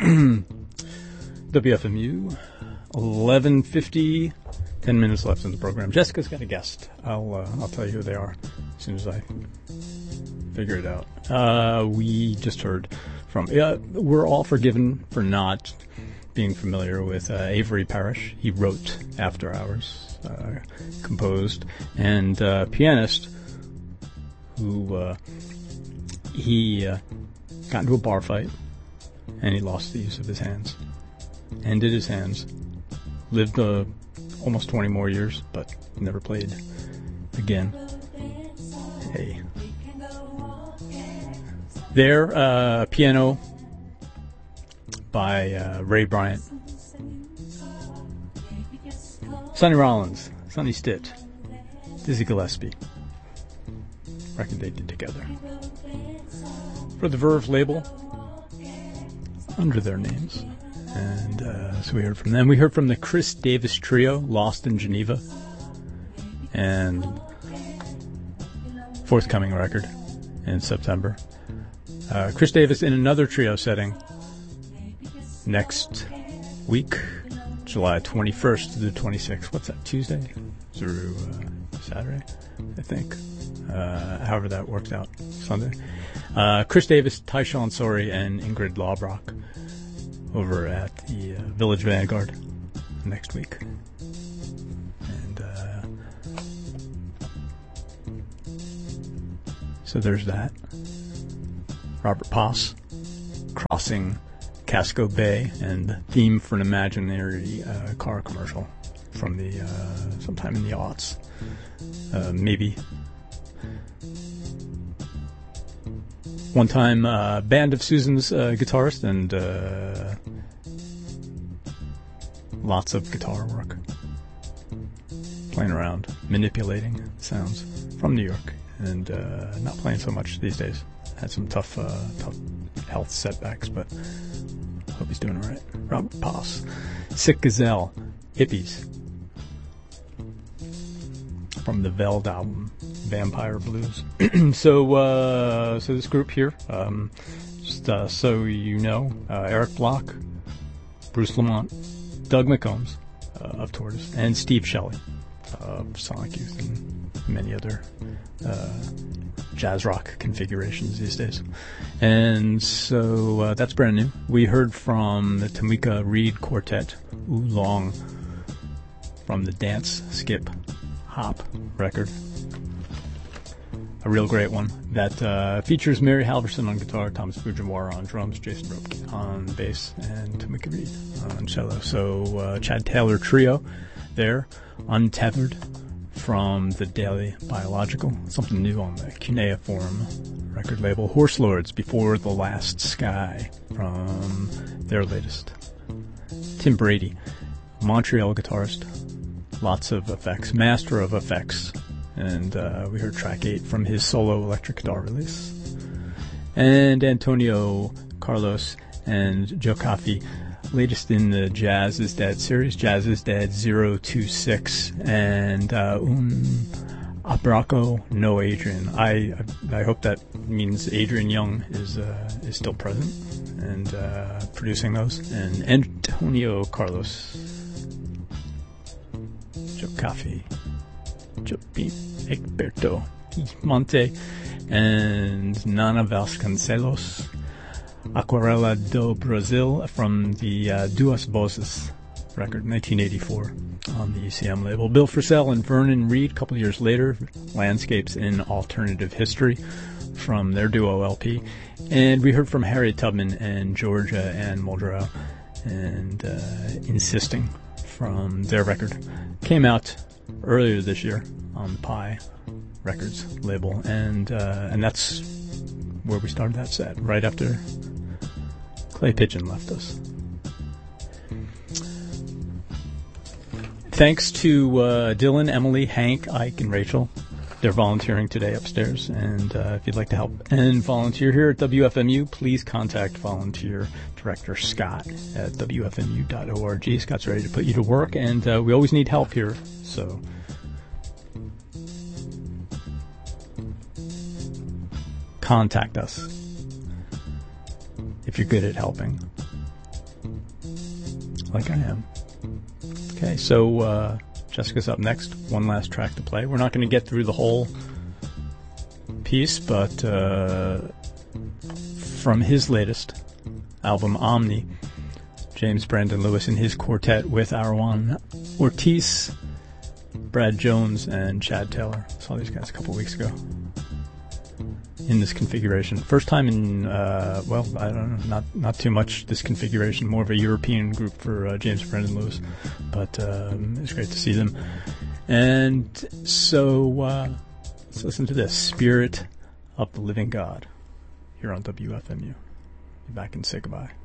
WFMU, 11:50, 10 minutes left in the program. Jessica's got a guest. I'll tell you who they are as soon as I figure it out. We just heard from, we're all forgiven for not being familiar with Avery Parrish. He wrote After Hours, composed, and pianist who he got into a bar fight and he lost the use of his hands. Ended his hands. Lived almost 20 more years, but never played again. Hey. There, piano by Ray Bryant. Sonny Rollins, Sonny Stitt, Dizzy Gillespie. Record they did together. For the Verve label, under their names. And so we heard from them. We heard from the Chris Davis Trio, Lost in Geneva, and forthcoming record in September. Chris Davis in another trio setting next week, July 21st to the 26th. What's that, Tuesday through Saturday, I think. However that works out, Sunday. Chris Davis, Tyshawn Sorey, and Ingrid Lawbrock over at the Village Vanguard next week. And so there's that. Robert Poss, Crossing Casco Bay, and theme for an imaginary car commercial from the sometime in the aughts, maybe. One time, Band of Susan's guitarist, and lots of guitar work. Playing around, manipulating sounds from New York, and not playing so much these days. Had some tough health setbacks, but hope he's doing all right. Robert Poss, Sick Gazelle, Hippies, from the Veld album, Vampire Blues. So this group here, just so you know, Eric Block, Bruce Lamont, Doug McCombs of Tortoise, and Steve Shelley of Sonic Youth and many other jazz rock configurations these days. And so that's brand new. We heard from the Tamika Reed Quartet, Oolong, from the Dance, Skip, Hop record. A real great one that features Mary Halverson on guitar, Thomas Fujiwara on drums, Jason Ropke on bass, and Tamika Reed on cello. So Chad Taylor Trio there, Untethered from the Daily Biological, something new on the Cuneiform record label. Horse Lords, Before the Last Sky from their latest. Tim Brady, Montreal guitarist, lots of effects, master of effects. And we heard track 8 from his solo electric guitar release. And Antonio Carlos and Joe Coffey, latest in the Jazz is Dead series, Jazz is Dead 026, and Un Abraco No Adrian. I hope that means Adrian Young is still present and producing those. And Antonio Carlos, Joe Coffey, Jopi Egberto Monte, and Nana Vasconcelos, Aquarela do Brasil from the Duas Vozes record, 1984, on the ECM label. Bill Frisell and Vernon Reed, a couple years later, Landscapes in Alternative History from their duo LP. And we heard from Harriet Tubman and Georgia Ann Muldrow, and Insisting from their record. Came out earlier this year on Pi Records label, and that's where we started that set, right after Clay Pigeon left us. Thanks to Dylan, Emily, Hank, Ike, and Rachel. They're volunteering today upstairs, and if you'd like to help and volunteer here at WFMU, please contact Volunteer Director Scott at WFMU.org. Scott's ready to put you to work, and we always need help here, so contact us if you're good at helping. like I am. Okay, so Jessica's up next. One last track to play. We're not going to get through the whole piece, but from his latest album, Omni, James Brandon Lewis and his quartet with Arwan Ortiz, Brad Jones, and Chad Taylor. Saw these guys a couple weeks ago in this configuration. First time in, I don't know, not too much this configuration, more of a European group for James Brandon Lewis, but it's great to see them. And so let's listen to this, Spirit of the Living God, here on WFMU. Be back and say goodbye.